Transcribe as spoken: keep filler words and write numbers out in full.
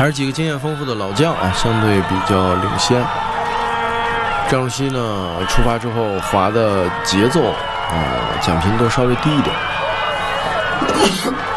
还是几个经验丰富的老将啊，相对比较领先。张若曦呢，出发之后滑的节奏啊、呃，奖评都稍微低一点。